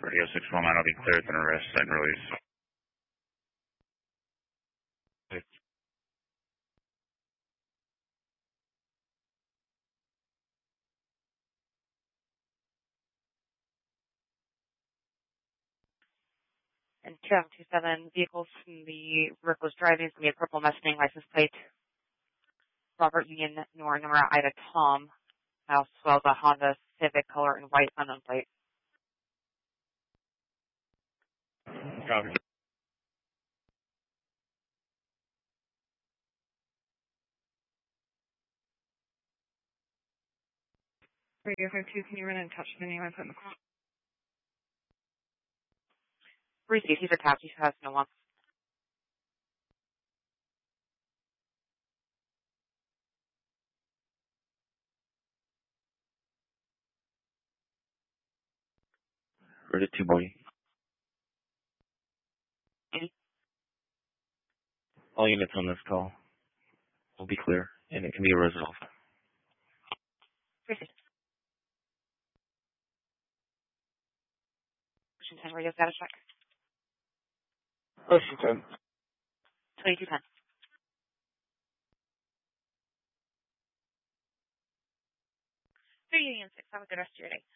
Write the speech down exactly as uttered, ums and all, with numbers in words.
Radio six one nine will be cleared and arrest and release. And two seven two seven vehicles from the Rick was driving from the purple Mustang license plate. Robert Union Nor Nora Ida Tom, as well as a Honda Civic color and white unknown plate. Copy. Radio five two, can you run and touch the name I put in the call? Receive, he's attached, he has no one. Ready two boy. Any? All units on this call will be clear, and it can be resolved. Proceed. Ocean ten radio status check. Ocean ten. twenty-two ten. Three Union six, have a good rest of your day.